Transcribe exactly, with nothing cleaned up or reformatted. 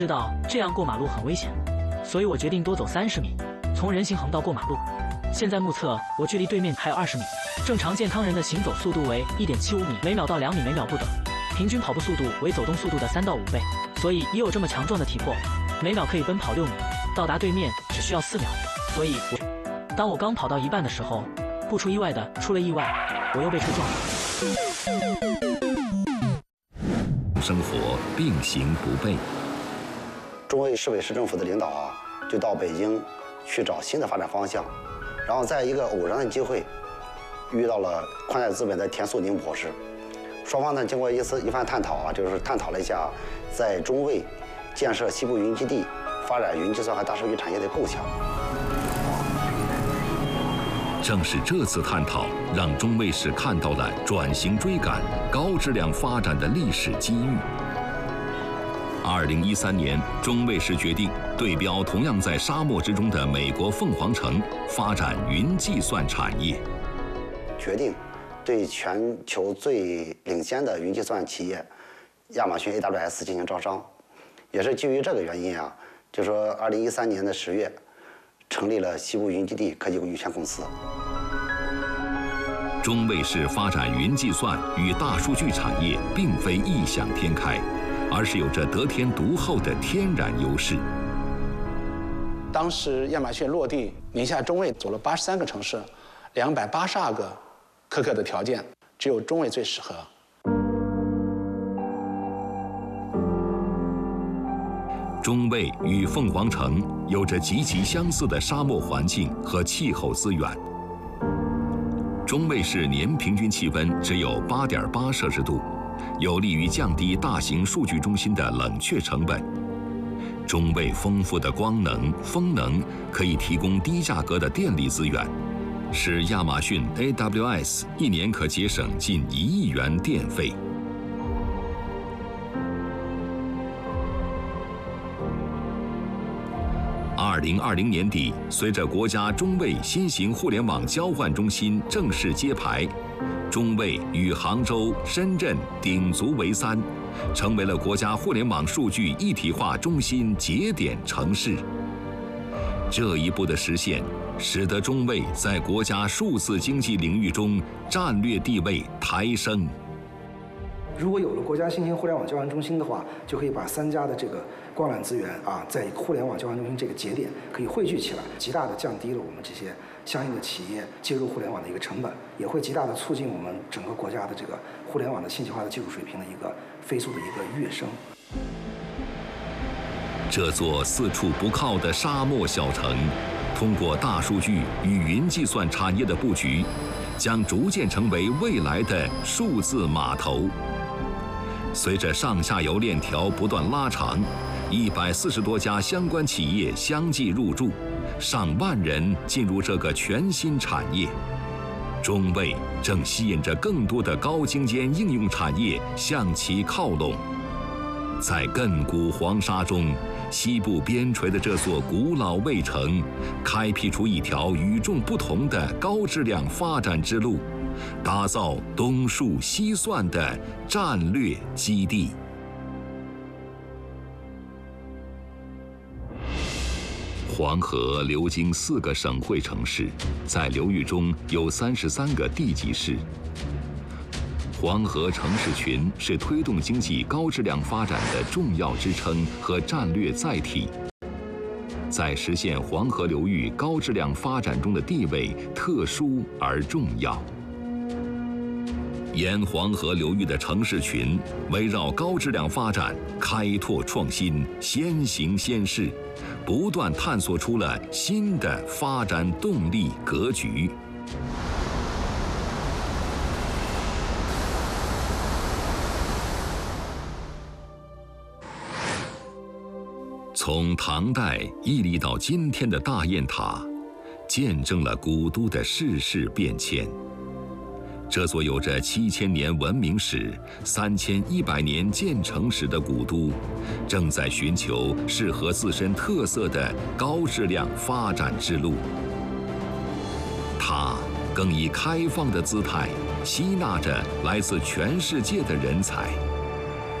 知道这样过马路很危险，所以我决定多走三十米，从人行横道过马路。现在目测我距离对面还有二十米，正常健康人的行走速度为 一点七五米每秒到两米每秒不等，平均跑步速度为走动速度的三到五倍，所以以我这么强壮的体魄，每秒可以奔跑六米，到达对面只需要四秒。所以我，当我刚跑到一半的时候，不出意外的出了意外，我又被车撞了。 生活并行不悖。 中卫市委市政府的领导啊，就到北京去找新的发展方向，然后在一个偶然的机会，遇到了宽带资本的田素宁博士。双方呢，经过一次一番探讨啊，就是探讨了一下在中卫建设西部云基地、发展云计算和大数据产业的构想。 正是这次探讨，让中卫市看到了转型追赶、高质量发展的历史机遇。二零一三年，中卫市决定对标同样在沙漠之中的美国凤凰城，发展云计算产业。 决定对全球最领先的云计算企业亚马逊 A W S 进行招商，也是基于这个原因啊，就说二零一三年的十月，成立了西部云基地科技有限公司。 中卫市发展云计算与大数据产业，并非异想天开，而是有着得天独厚的天然优势。 当时亚马逊落地，宁夏中卫走了八十三个城市，两百八十二个苛刻的条件，只有中卫最适合。 中卫与凤凰城有着极其相似的沙漠环境和气候资源。中卫市年平均气温只有 八点八摄氏度，有利于降低大型数据中心的冷却成本。中卫丰富的光能、风能可以提供低价格的电力资源，使亚马逊 A W S 一年可节省近一亿元电费。二零二零年底，随着国家中卫新型互联网交换中心正式揭牌，中卫与杭州、深圳鼎足为三，成为了国家互联网数据一体化中心节点城市。这一步的实现，使得中卫在国家数字经济领域中战略地位抬升。 如果有了国家新型互联网交换中心的话，就可以把三家的这个光缆资源啊，在互联网交换中心这个节点可以汇聚起来，极大的降低了我们这些相应的企业接入互联网的一个成本，也会极大的促进我们整个国家的这个互联网的信息化的技术水平的一个飞速的一个跃升。 这座四处不靠的沙漠小城，通过大数据与云计算产业的布局，将逐渐成为未来的数字码头。随着上下游链条不断拉长，一百四十多家相关企业相继入驻，上万人进入这个全新产业。中卫正吸引着更多的高精尖应用产业向其靠拢。在亘古黄沙中，西部边陲的这座古老卫城，开辟出一条与众不同的高质量发展之路，打造东数西算的战略基地。黄河流经四个省会城市，在流域中有三十三个地级市。黄河城市群是推动经济高质量发展的重要支撑和战略载体，在实现黄河流域高质量发展中的地位特殊而重要。沿黄河流域的城市群围绕高质量发展开拓创新，先行先试，不断探索出了新的发展动力格局。从唐代屹立到今天的大雁塔，见证了古都的世事变迁。这座有着七千年文明史、三千一百年建成史的古都，正在寻求适合自身特色的高质量发展之路。它更以开放的姿态，吸纳着来自全世界的人才。